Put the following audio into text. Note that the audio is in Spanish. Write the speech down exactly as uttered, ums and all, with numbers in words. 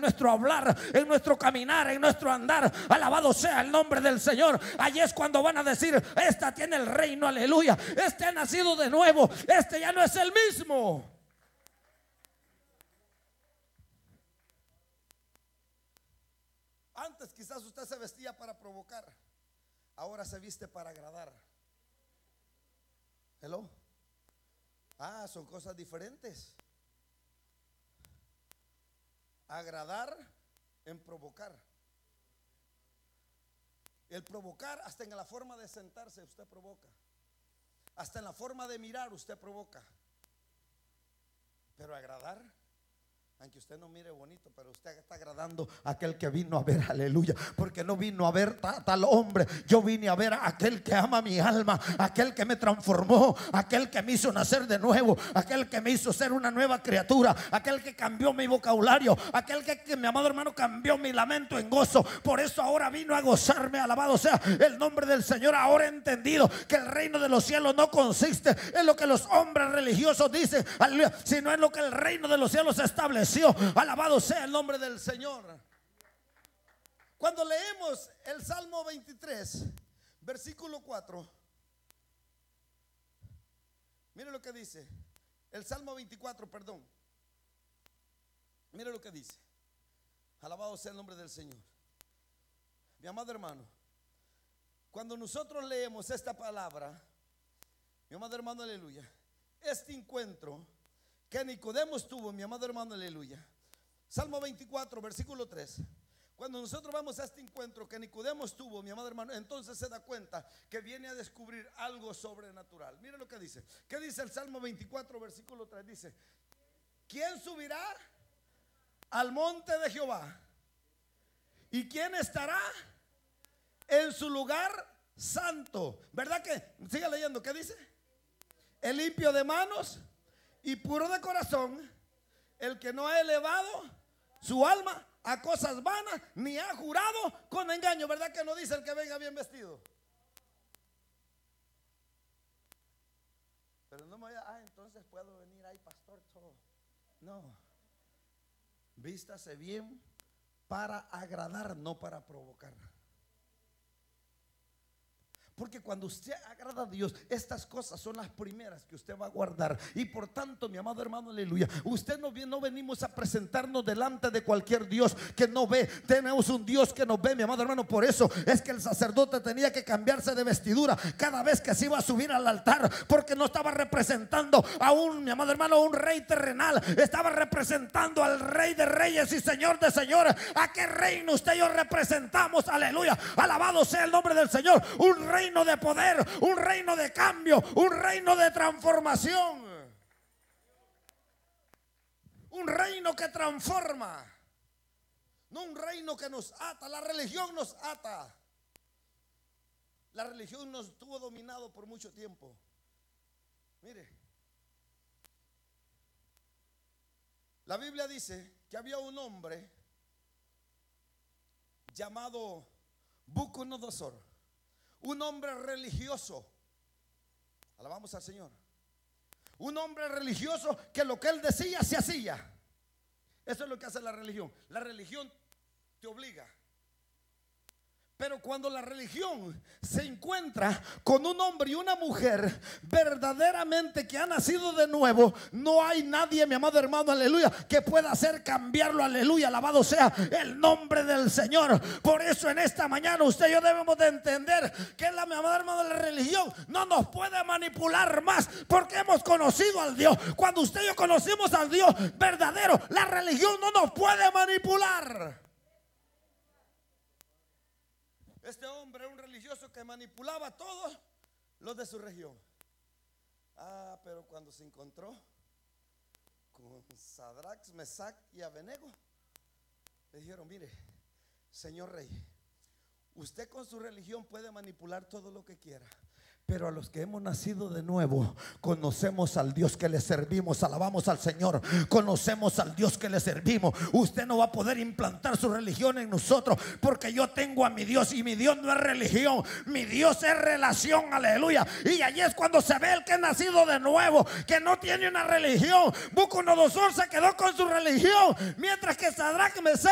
nuestro hablar, en nuestro caminar, en nuestro andar. Alabado sea el nombre del Señor. Allí es cuando van a decir: esta tiene el reino, aleluya. Este ha nacido de nuevo, este ya no es el mismo. Antes quizás usted se vestía para provocar, ahora se viste para agradar. Hello. Ah, son cosas diferentes. Agradar en provocar. El provocar, hasta en la forma de sentarse usted provoca, hasta en la forma de mirar usted provoca. Pero agradar, aunque usted no mire bonito, pero usted está agradando a aquel que vino a ver, aleluya. Porque no vino a ver ta, tal hombre. Yo vine a ver a aquel que ama mi alma, aquel que me transformó, aquel que me hizo nacer de nuevo, aquel que me hizo ser una nueva criatura, aquel que cambió mi vocabulario, aquel que, que mi amado hermano, cambió mi lamento en gozo. Por eso ahora vino a gozarme. Alabado sea el nombre del Señor. Ahora he entendido que el reino de los cielos no consiste en lo que los hombres religiosos dicen, aleluya, sino en lo que el reino de los cielos establece. Alabado sea el nombre del Señor. Cuando leemos el Salmo veintitrés, versículo cuatro, mire lo que dice. El Salmo veinticuatro, perdón. Mire lo que dice. Alabado sea el nombre del Señor. Mi amado hermano, cuando nosotros leemos esta palabra, mi amado hermano, aleluya, este encuentro que Nicodemos tuvo, mi amado hermano, aleluya. Salmo veinticuatro, versículo tres. Cuando nosotros vamos a este encuentro que Nicodemos tuvo, mi amado hermano, entonces se da cuenta que viene a descubrir algo sobrenatural. Mire lo que dice. ¿Qué dice el Salmo veinticuatro, versículo tres? Dice: ¿quién subirá al monte de Jehová? ¿Y quién estará en su lugar santo? ¿Verdad que? Siga leyendo. ¿Qué dice? El limpio de manos y puro de corazón, el que no ha elevado su alma a cosas vanas, ni ha jurado con engaño. ¿Verdad que no dice el que venga bien vestido? Pero no me vaya, ah, entonces puedo venir ahí, pastor, todo. No, vístase bien para agradar, no para provocar. Porque cuando usted agrada a Dios, estas cosas son las primeras que usted va a guardar. Y por tanto, mi amado hermano, aleluya, usted no, no venimos a presentarnos delante de cualquier Dios que no ve. Tenemos un Dios que nos ve, mi amado hermano. Por eso es que el sacerdote tenía que cambiarse de vestidura cada vez que se iba a subir al altar, porque no estaba representando a un, mi amado hermano, un rey terrenal. Estaba representando al Rey de reyes y Señor de señores. ¿A qué reino usted y yo representamos? Aleluya, alabado sea el nombre del Señor. Un rey reino de poder, un reino de cambio, un reino de transformación, un reino que transforma, no un reino que nos ata. La religión nos ata. La religión nos estuvo dominado por mucho tiempo. Mire, la Biblia dice que había un hombre llamado Nabucodonosor, un hombre religioso. Alabamos al Señor. Un hombre religioso que lo que él decía se hacía. Eso es lo que hace la religión. La religión te obliga. Pero cuando la religión se encuentra con un hombre y una mujer verdaderamente que ha nacido de nuevo, no hay nadie, mi amado hermano, aleluya, que pueda hacer cambiarlo, aleluya, alabado sea el nombre del Señor. Por eso en esta mañana usted y yo debemos de entender que la, mi amado hermano, la religión no nos puede manipular más, porque hemos conocido al Dios. Cuando usted y yo conocimos al Dios verdadero, la religión no nos puede manipular. Este hombre era un religioso que manipulaba a todos los de su región. Ah, pero cuando se encontró con Sadrach, Mesach y Abednego, le dijeron: mire, señor rey, usted con su religión puede manipular todo lo que quiera, pero a los que hemos nacido de nuevo, conocemos al Dios que le servimos. Alabamos al Señor. Conocemos al Dios que le servimos. Usted no va a poder implantar su religión en nosotros, porque yo tengo a mi Dios, y mi Dios no es religión, mi Dios es relación. Aleluya. Y allí es cuando se ve el que es nacido de nuevo, que no tiene una religión. Nabucodonosor se quedó con su religión, mientras que Sadrach, Mesach